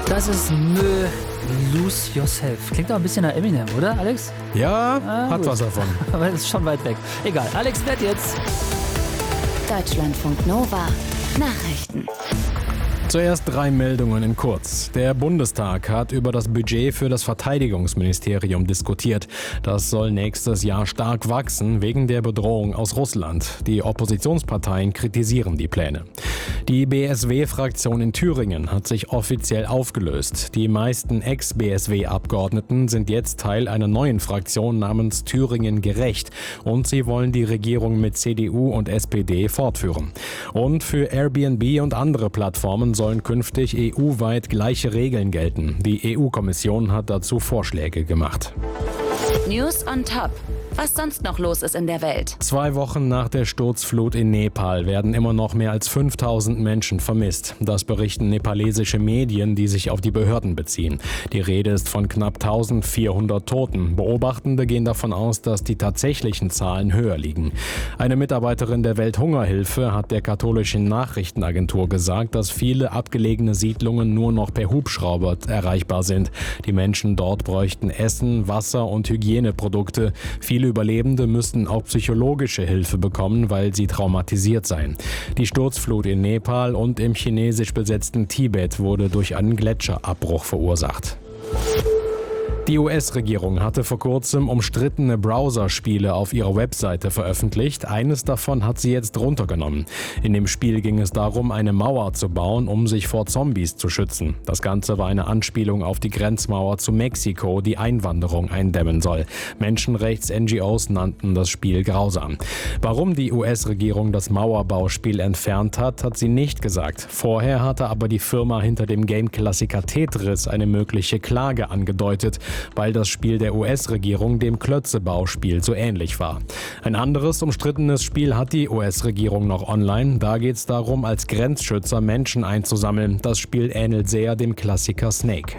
Das ist Lose Yourself. Klingt auch ein bisschen nach Eminem, oder, Alex? Ja, hat gut. was davon. Aber das ist schon weit weg. Egal, Alex, wer jetzt? Deutschlandfunk Nova. Nachrichten. Zuerst 3 Meldungen in kurz. Der Bundestag hat über das Budget für das Verteidigungsministerium diskutiert. Das soll nächstes Jahr stark wachsen wegen der Bedrohung aus Russland. Die Oppositionsparteien kritisieren die Pläne. Die BSW-Fraktion in Thüringen hat sich offiziell aufgelöst. Die meisten Ex-BSW-Abgeordneten sind jetzt Teil einer neuen Fraktion namens Thüringen Gerecht und sie wollen die Regierung mit CDU und SPD fortführen. Und für Airbnb und andere Plattformen sollen künftig EU-weit gleiche Regeln gelten. Die EU-Kommission hat dazu Vorschläge gemacht. News on Top. Was sonst noch los ist in der Welt. 2 Wochen nach der Sturzflut in Nepal werden immer noch mehr als 5000 Menschen vermisst. Das berichten nepalesische Medien, die sich auf die Behörden beziehen. Die Rede ist von knapp 1400 Toten. Beobachtende gehen davon aus, dass die tatsächlichen Zahlen höher liegen. Eine Mitarbeiterin der Welthungerhilfe hat der katholischen Nachrichtenagentur gesagt, dass viele abgelegene Siedlungen nur noch per Hubschrauber erreichbar sind. Die Menschen dort bräuchten Essen, Wasser und Hygieneprodukte. Viele Überlebende müssten auch psychologische Hilfe bekommen, weil sie traumatisiert seien. Die Sturzflut in Nepal und im chinesisch besetzten Tibet wurde durch einen Gletscherabbruch verursacht. Die US-Regierung hatte vor kurzem umstrittene Browserspiele auf ihrer Webseite veröffentlicht. Eines davon hat sie jetzt runtergenommen. In dem Spiel ging es darum, eine Mauer zu bauen, um sich vor Zombies zu schützen. Das Ganze war eine Anspielung auf die Grenzmauer zu Mexiko, die Einwanderung eindämmen soll. Menschenrechts-NGOs nannten das Spiel grausam. Warum die US-Regierung das Mauerbauspiel entfernt hat, hat sie nicht gesagt. Vorher hatte aber die Firma hinter dem Game-Klassiker Tetris eine mögliche Klage angedeutet, weil das Spiel der US-Regierung dem Klötzebauspiel so ähnlich war. Ein anderes umstrittenes Spiel hat die US-Regierung noch online. Da geht es darum, als Grenzschützer Menschen einzusammeln. Das Spiel ähnelt sehr dem Klassiker Snake.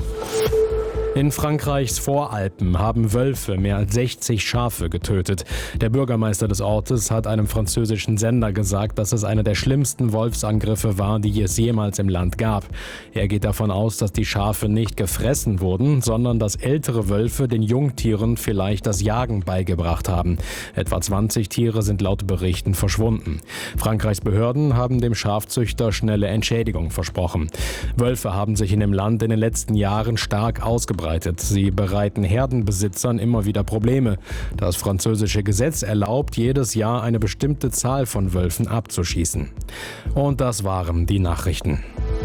In Frankreichs Voralpen haben Wölfe mehr als 60 Schafe getötet. Der Bürgermeister des Ortes hat einem französischen Sender gesagt, dass es einer der schlimmsten Wolfsangriffe war, die es jemals im Land gab. Er geht davon aus, dass die Schafe nicht gefressen wurden, sondern dass ältere Wölfe den Jungtieren vielleicht das Jagen beigebracht haben. Etwa 20 Tiere sind laut Berichten verschwunden. Frankreichs Behörden haben dem Schafzüchter schnelle Entschädigung versprochen. Wölfe haben sich in dem Land in den letzten Jahren stark ausgebreitet. Sie bereiten Herdenbesitzern immer wieder Probleme. Das französische Gesetz erlaubt, jedes Jahr eine bestimmte Zahl von Wölfen abzuschießen. Und das waren die Nachrichten.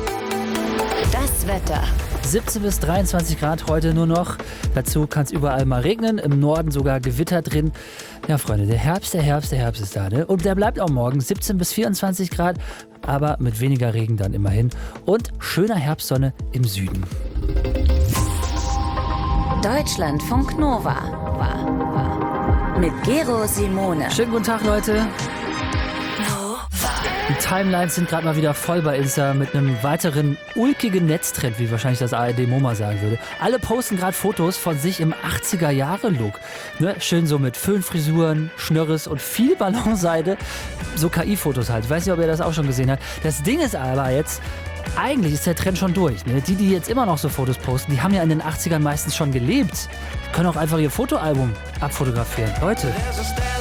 Das Wetter. 17 bis 23 Grad heute nur noch. Dazu kann es überall mal regnen, im Norden sogar Gewitter drin. Ja, Freunde, der Herbst ist da, ne? Und der bleibt auch morgen 17 bis 24 Grad, aber mit weniger Regen dann immerhin. Und schöner Herbstsonne im Süden. Deutschlandfunk Nova. Mit Gero Simone. Schönen guten Tag, Leute. Die Timelines sind gerade mal wieder voll bei Insta mit einem weiteren ulkigen Netztrend, wie wahrscheinlich das ARD-MoMA sagen würde. Alle posten gerade Fotos von sich im 80er-Jahre-Look. Ne? Schön so mit Föhnfrisuren, Schnörres und viel Ballonseide. So KI-Fotos halt. Ich weiß nicht, ob ihr das auch schon gesehen habt. Das Ding ist aber jetzt, eigentlich ist der Trend schon durch. Ne? Die jetzt immer noch so Fotos posten, die haben ja in den 80ern meistens schon gelebt. Die können auch einfach ihr Fotoalbum abfotografieren. Leute.